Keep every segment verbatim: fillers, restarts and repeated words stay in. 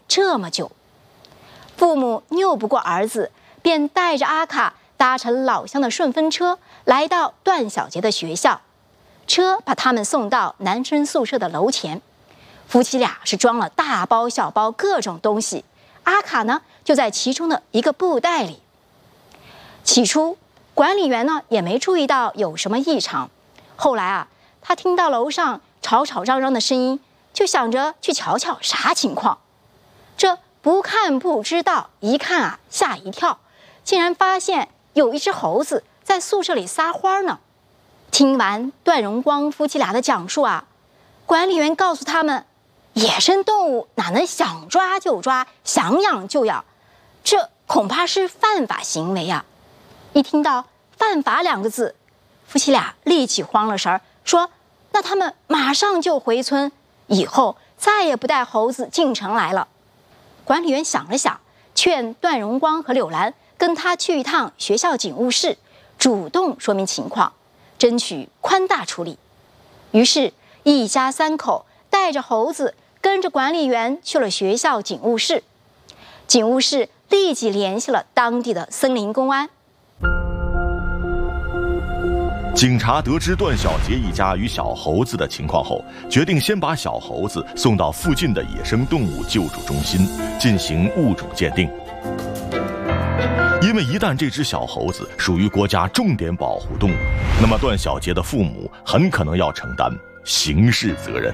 这么久。父母拗不过儿子，便带着阿卡搭乘老乡的顺风车，来到段小杰的学校。车把他们送到男生宿舍的楼前，夫妻俩是装了大包小包各种东西，阿卡呢就在其中的一个布袋里。起初管理员呢也没注意到有什么异常，后来啊，他听到楼上吵吵嚷嚷的声音，就想着去瞧瞧啥情况。这不看不知道，一看啊吓一跳，竟然发现有一只猴子在宿舍里撒欢呢。听完段荣光夫妻俩的讲述啊，管理员告诉他们，野生动物哪能想抓就抓，想养就养，这恐怕是犯法行为啊。一听到犯法两个字，夫妻俩立即慌了神儿，说那他们马上就回村，以后再也不带猴子进城来了。管理员想了想，劝段荣光和柳兰跟他去一趟学校警务室，主动说明情况，争取宽大处理。于是一家三口带着猴子跟着管理员去了学校警务室。警务室立即联系了当地的森林公安。 警察得知段小杰一家与小猴子的情况后，决定先把小猴子送到附近的野生动物救助中心进行物种鉴定。因为一旦这只小猴子属于国家重点保护动物，那么段小杰的父母很可能要承担刑事责任。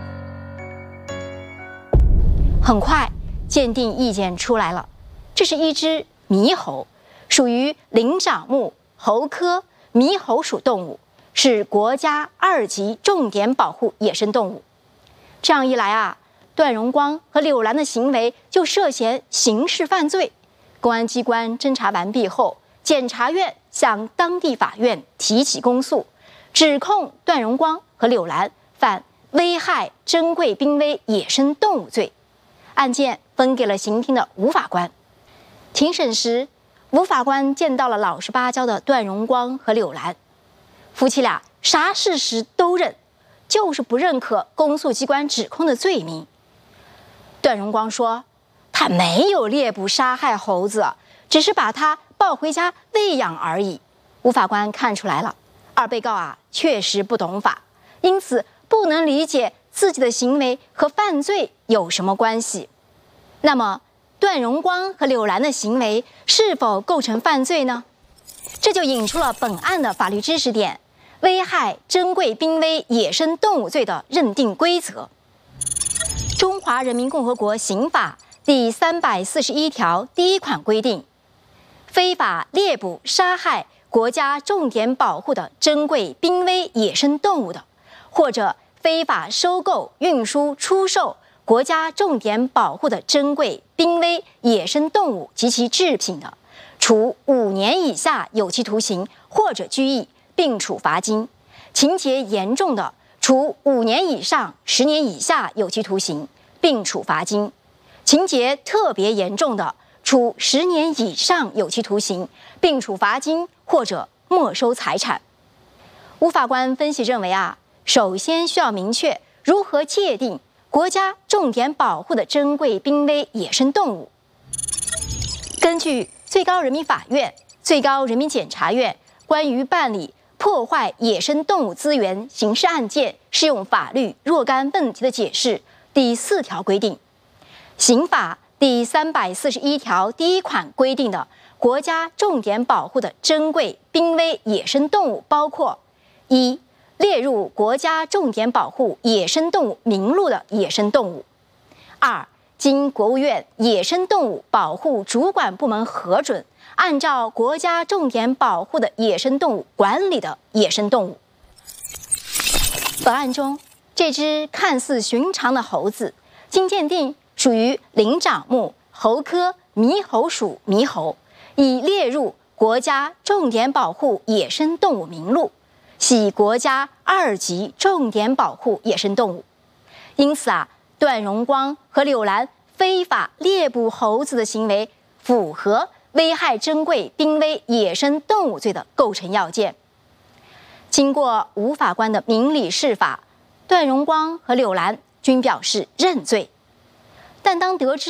很快，鉴定意见出来了，这是一只猕猴，属于灵长目猴科猕猴属动物，是国家二级重点保护野生动物。这样一来啊，段荣光和柳兰的行为就涉嫌刑事犯罪。公安机关侦查完毕后，检察院向当地法院提起公诉，指控段荣光和柳兰犯危害珍贵濒危野生动物罪。案件分给了刑庭的吴法官。庭审时，吴法官见到了老实巴交的段荣光和柳兰，夫妻俩啥事实都认，就是不认可公诉机关指控的罪名。段荣光说，他没有猎捕杀害猴子，只是把它抱回家喂养而已。吴法官看出来了，二被告啊确实不懂法，因此不能理解自己的行为和犯罪有什么关系。那么段荣光和柳兰的行为是否构成犯罪呢？这就引出了本案的法律知识点——危害珍贵濒危野生动物罪的认定规则。中华人民共和国刑法第三百四十一条第一款规定，非法猎捕、杀害国家重点保护的珍贵濒危野生动物的，或者非法收购、运输、出售国家重点保护的珍贵濒危野生动物及其制品的，处五年以下有期徒刑或者拘役，并处罚金；情节严重的，处五年以上十年以下有期徒刑，并处罚金；情节特别严重的，处十年以上有期徒刑，并处罚金或者没收财产。吴法官分析认为啊，首先需要明确如何界定国家重点保护的珍贵濒危野生动物。根据最高人民法院、最高人民检察院关于办理破坏野生动物资源刑事案件适用法律若干问题的解释第四条规定，刑法第三百四十一条第一款规定的国家重点保护的珍贵濒危野生动物包括：一、列入国家重点保护野生动物名录的野生动物；二、经国务院野生动物保护主管部门核准，按照国家重点保护的野生动物管理的野生动物。本案中，这只看似寻常的猴子，经鉴定属于灵长目猴科猕猴属猕猴，已列入国家重点保护野生动物名录，系国家二级重点保护野生动物。因此啊，段荣光和柳兰非法猎捕猴子的行为符合危害珍贵濒危野生动物罪的构成要件。经过吴法官的明理释法，段荣光和柳兰均表示认罪。但当得知